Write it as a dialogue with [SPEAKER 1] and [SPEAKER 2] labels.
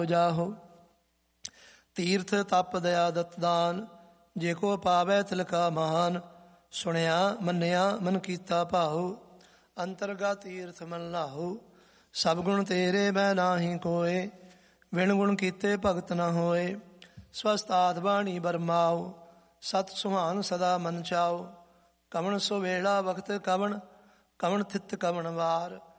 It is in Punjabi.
[SPEAKER 1] ਜਾਹੋ। ਤੀਰਥ ਤਪ ਦਇਆ ਦਤ ਦਾਨ, ਜੇ ਕੋ ਪਾਵੈ ਤਿਲਕਾ ਮਾਨ। ਸੁਣਿਆ ਮੰਨਿਆ ਮਨ ਕੀਤਾ ਭਾਉ, ਅੰਤਰਗਾ ਤੀਰਥ ਮਨ ਲਾਹੂ। ਸਭ ਗੁਣ ਤੇਰੇ ਮੈਂ ਨਾਹੀ ਕੋਏ, ਵਿਣ ਗੁਣ ਕੀਤੇ ਭਗਤ ਨ ਹੋਏ। ਸਵਸਤਾਤ ਬਾਣੀ ਬਰਮਾਓ, ਸਤ ਸੁਹਾਨ ਸਦਾ ਮਨ ਚਾਓ। ਕਵਣ ਸੋ ਵੇਲਾ ਵਕਤ ਕਵਣ, ਕਵਣ ਥਿਤ ਕਵਣ ਵਾਰ।